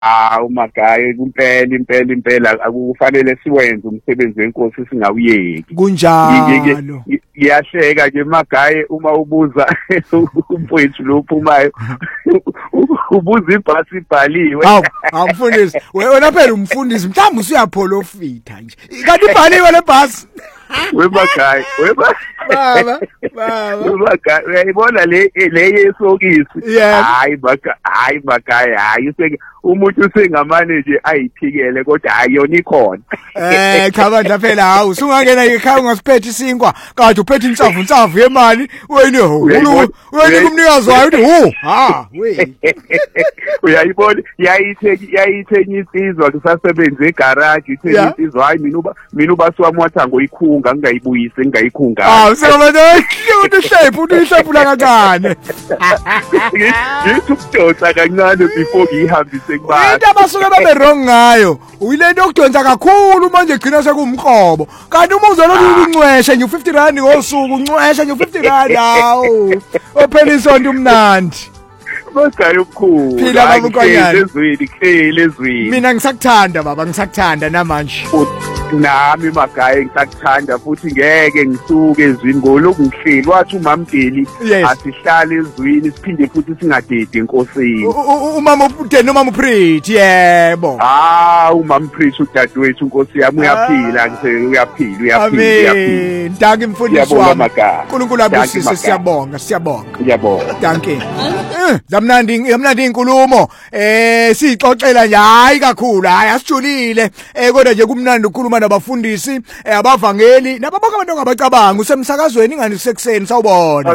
Umagaye impela akufanele siwenze umsebenzi wenkosi singawuyeki kunjalo Iyahleka nje magaye uma ubuza umfowethu lo uphumayo ubuza ibhasi ibhaliwe mfundisi wena phela umfundisi mhlawumbe usuyapholofitha nje kanti ibhaliwe le bhasi wemagaye baba uyayibona le yesokisi hayi magaye umuntu usengamane nje ayiphikele kodwa ayona ikhona cha bandla phela hawu sungangena ekhaya ungasiphethe isinkwa kade uphethe insavu yemali wena umnikazi wayo uthi uyayibona yayithenye insizwa kusasebenza egarage ithenye insizwa hayi mina ubasi wami wathango ikhunga ngingayibuyise ngingayikhunga uhlephu la kancane ngithi ukudonsa kancane before ngihambise kubani into abasuke babe wrong ngayo uyilento yokudonsa kakhulu manje gcina sekumqobo kanti uma uzolokhu uncweshe nje u50 ngosuku uncweshe nje u50 hawo ophela isonto umnandi Magaye okukhulu phila baba unkonyane ezweni mina ngisakuthanda baba ngisakuthanda namanje nami magaye ngisakuthanda futhi ngeke ngisuke ezwini ngoloku ngihleli wathi uMamdeli asihlale ezwini siphinde futhi singadede enkosini umama uPretty yebo umama Upreach udadewethu inkosi yami uyaphila ngise uyaphila amen danke mfundisi wami uNkulunkulu abusise siyabonga danke zamnandi inkulumo sixoxela nje hayi kakhulu hayi asijulile kodwa nje kumnandi ukukhuluma nabafundisi abavangeli nababonke abantu ngabacabanga usemsakazweni ingani sekuseni sawubona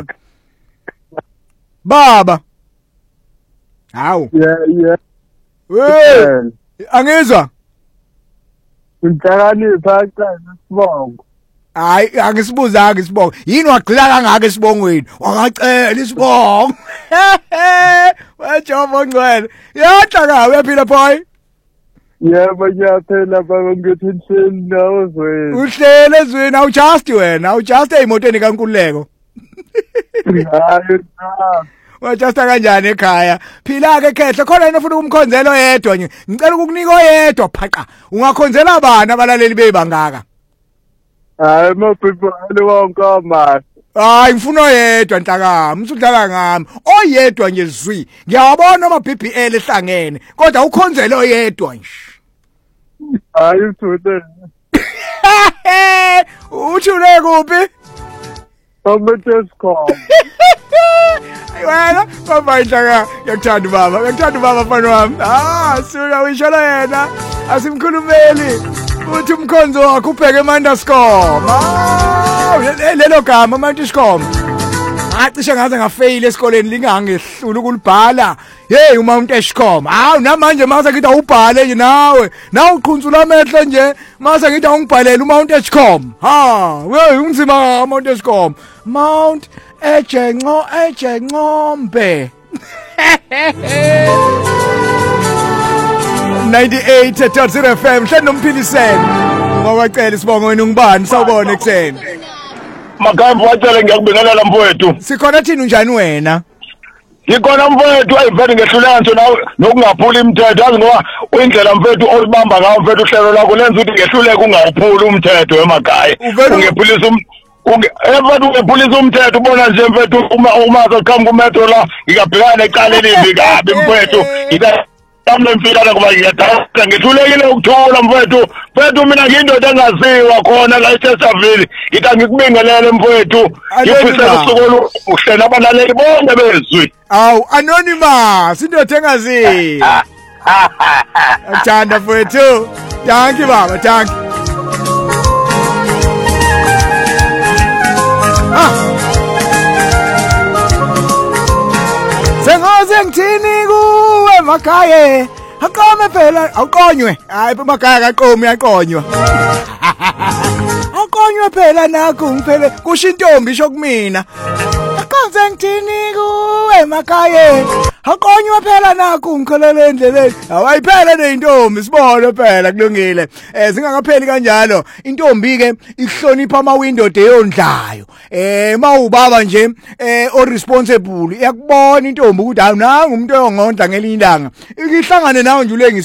baba hawu angizwa Ngihlakanipha sibongo hayi angisibuzanga isibongo yini wagxila kangaka esibongweni wangacela isibongo wajova ngcwele yahlaka uyaphila boy yebo ngiyaphela baba ngithini nawe zwena uhlele ezweni awujust emotweni kaNkululeko hayi wajusta kanjani ekhaya phila ke khehle khona yena ufuna ukumkhonzela oyedwa nje ngicela ukukunika oyedwa phaqa ungakhonzela abana abalaleli bebangaka hayi mabhibhane wonke hayi ngifuna oyedwa nhlakami usudlala ngami oyedwa nje zwi ngiyabona ama BBL ehlangene kodwa ukhonzele oyedwa nje hayi uthule uthule kuphi Amethescom wena baba inhlaka yakuthanda baba mfana wami suka uyishola yena asimkhulumeli uthi umkhonzo wakho ubheke eManderscom lelo gama eManderscom cishe ngaze ngafail esikoleni lingangehlula ukulibhala hey uMount Ashcombe namanje mase ngithi awubhale nje nawe uqhuntsula amehlo nje mase ngithi awungibhalele uMount Ashcombe we unzima uMount Ashcombe Mount Ejengcombe 98.0 FM hlelo nomphiliseni ngawacela isibongo wena ungibani sawubona ekseni Magambo wacela ngiyakubingelela mfowethu sikhona thini njani wena Ngikhona mfowethu ayivele ngehlulanso nawe nokungaphula imithetho yazi ngoba indlela mfowethu olibamba ngawo mfowethu uhlelo lakho lenza ukuthi ngehluleke ungaphula umthetho emakhaya ungephulisa ungephulisa umthetho ubona nje mfowethu uma soqhamuka umetro la ngikabhekana eqaleni kabi mfowethu Kambe mfika kuba ngiyadala ngithulekile ukuthula mfowethu mina ngiyindoda engaziwa khona la eChesterville ngithi ngikubingelele mfowethu ngifisa usuku uhlena abalaleli bonke bezwi anonymous indoda engaziwa Athanda mfowethu thank you baba thank you sengaze ngithini kuwe makhaya aqome phela awuqonywe hayi emakhaya akaqomi yaqonywa aqonywe phela nakho ngiphele kusho intombi isho kumina aqonze ngithini kuwe makhaya Haqonywa phela nakho ungikholele endleleni. Awayiphela neintombi sibone phela kulungile. Zingakapheli kanjalo. Intombi ke ihlonipha amawindodo eyondlayo. Mawubaba nje o responsible iyakubona intombi ukuthi hayi nanga umuntu oyongondla ngelinye ilanga. Ikihlangane nawe nje